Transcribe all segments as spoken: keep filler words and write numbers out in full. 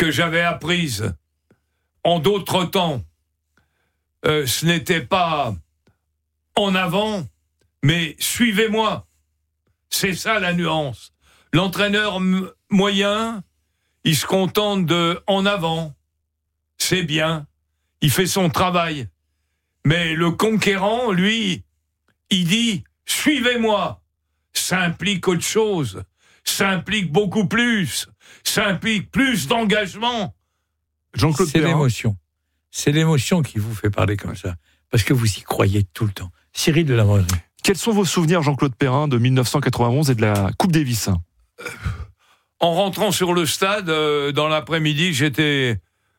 que j'avais apprises en d'autres temps, euh, ce n'était pas en avant, mais suivez-moi. C'est ça la nuance. L'entraîneur m- moyen, il se contente de en avant. C'est bien. Il fait son travail. Mais le conquérant, lui, il dit « Suivez-moi ». Ça implique autre chose. Ça implique beaucoup plus. Ça implique plus d'engagement. Jean-Claude C'est Perrin. l'émotion. C'est l'émotion qui vous fait parler comme ça. Parce que vous y croyez tout le temps. Cyril de la Morerie. Quels sont vos souvenirs, Jean-Claude Perrin, de mille neuf cent quatre-vingt-onze et de la Coupe Davis ? En rentrant sur le stade, euh, dans l'après-midi, j'étais...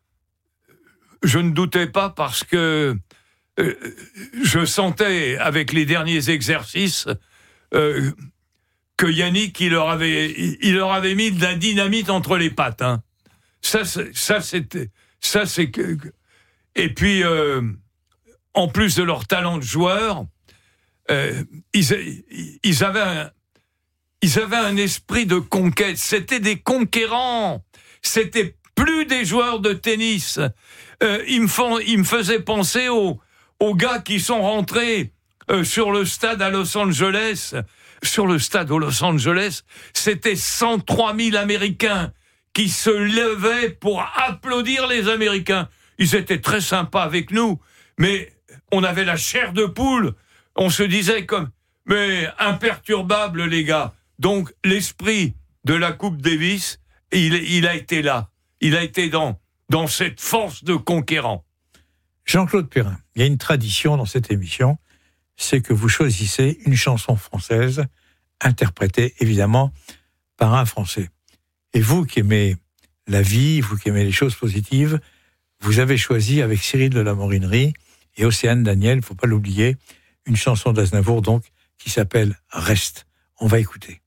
Je ne doutais pas parce que euh, je sentais, avec les derniers exercices, euh, que Yannick, il leur avait, il leur avait mis de la dynamite entre les pattes. Hein. Ça, c'est, ça, c'était... Ça, c'est que... Et puis, euh, en plus de leur talent de joueur, euh, ils, ils avaient un... Ils avaient un esprit de conquête. C'était des conquérants. C'était plus des joueurs de tennis. Euh, ils me font, ils me faisaient penser aux, aux gars qui sont rentrés euh, sur le stade à Los Angeles. Sur le stade à Los Angeles, c'était cent trois mille Américains qui se levaient pour applaudir les Américains. Ils étaient très sympas avec nous, mais on avait la chair de poule. On se disait comme, mais imperturbables les gars. Donc, l'esprit de la Coupe Davis, il, il a été là. Il a été dans, dans cette force de conquérant. Jean-Claude Perrin, il y a une tradition dans cette émission, c'est que vous choisissez une chanson française, interprétée évidemment par un Français. Et vous qui aimez la vie, vous qui aimez les choses positives, vous avez choisi avec Cyril de la Morinerie et Océane Daniel, il ne faut pas l'oublier, une chanson d'Aznavour donc qui s'appelle « Reste ». On va écouter.